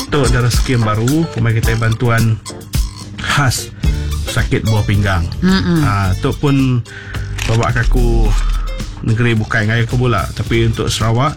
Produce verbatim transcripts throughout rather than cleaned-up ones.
Itu adalah skim baru pemakai bantuan khas sakit buah pinggang. Ah, tu pun bawa aku negeri bukan ngaya ke bola, tapi untuk Sarawak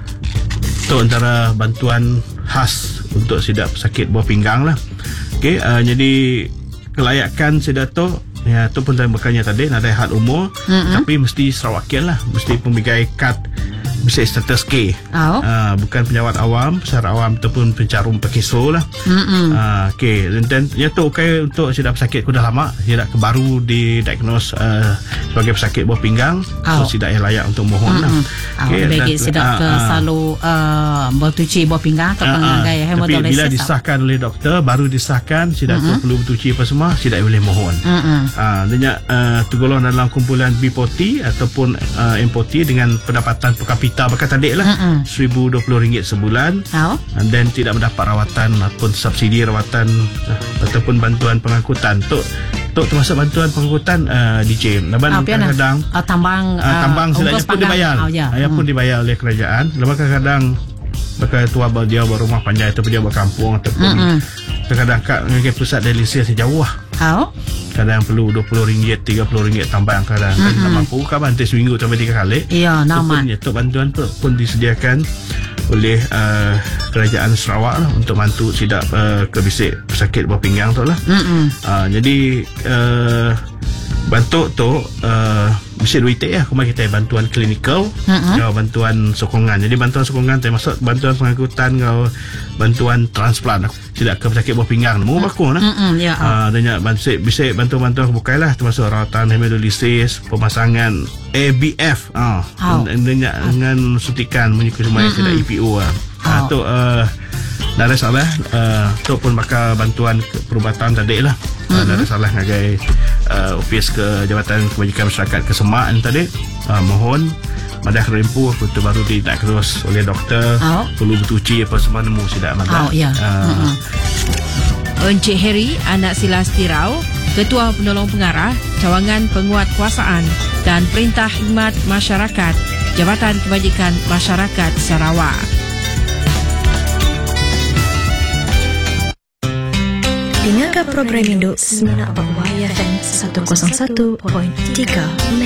tu antara bantuan khas untuk sidap sakit buah pinggang lah. Okey, uh, jadi kelayakan sedato ya tu pun bukannya tadi ada had umur, mm-hmm. tapi mesti Sarawakian lah, mesti pemigai kad bisa status K. Oh. Uh, bukan penyawat awam, pesara awam ataupun pencarum pekiso lah. Mm-hmm. Uh, Okey, dan ya tu okay untuk sidap sakit kuda lama, sidap baru di diagnose uh, sebagai pesakit buah pinggang, oh. so sidap yang layak untuk mohon mm-hmm. lah. Okay, oh, bagi sidap uh, ke uh, selalu uh, bertuci buah pinggang atau uh, pengagai uh, hemodialisis. Tapi bila disahkan oleh doktor, baru disahkan sidap mm-hmm. tu perlu bertuci apa semua, sidap boleh mohon. Mm-hmm. Uh, dan uh, tergolong dalam kumpulan B P O T ataupun uh, M P O T dengan pendapatan per kapita bakat adik lah mm-hmm. seribu dua puluh ringgit sebulan, oh. dan tidak mendapat rawatan ataupun subsidi rawatan uh, ataupun bantuan pengangkutan. Tu tu termasuk bantuan pengangkutan uh, D J. Lepas oh, kadang-kadang uh, tambang uh, tambang uh, pun dibayar. Oh, yeah. Ayah hmm. pun dibayar oleh kerajaan. Lepas kadang-kadang bakal tua dia berumah panjang ataupun dia berkampung ataupun mm-hmm. kadang-kadang kat negeri pusat dialisis jauh lah. Oh. Kadang perlu dua puluh ringgit, tiga puluh ringgit tambang kadang. Mm-hmm. Tak mampu kan bantai seminggu sampai tiga kali. Ya, nama. Itu bantuan tu pun disediakan oleh uh, kerajaan Sarawak lah untuk bantu sidap uh, kebisik pesakit buah pinggang tu lah. Mm-hmm. Uh, jadi uh, bantu tu uh, mesti duit ya, kemarin kita bantuan klinikal, mm-hmm. kau bantuan sokongan. Jadi bantuan sokongan termasuk bantuan pengangkutan, kau bantuan transplant tidak ke pesakit buah pinggang mu bakul lah. Mm-hmm, yeah. uh, dan bantu bisa bantuan-bantuan bukai lah, termasuk rawatan hemodialisis, pemasangan A B F ah uh, oh. dengan, oh. dengan suntikan menyukai semua mm-hmm. tidak E P O lah. Oh. Uh, tu uh, dari salah uh, tu pun bakal bantuan perubatan tadi lah. Mm-hmm. Uh, dari salah ngagai uh, ofis ke Jabatan Kebajikan Masyarakat Kesemak tadi uh, mohon madah rempu itu baru didiagnose oleh doktor, oh. perlu bertuci apa semua nemu tidak madah. Oh, ya. Uh, mm-hmm. Encik Harry Anak Silas Tirau, Ketua Penolong Pengarah Cawangan Penguatkuasaan dan Perintah Khidmat Masyarakat Jabatan Kebajikan Masyarakat Sarawak. Dengarkan program induk Semenak Pak Y F M seratus satu perpuluhan tiga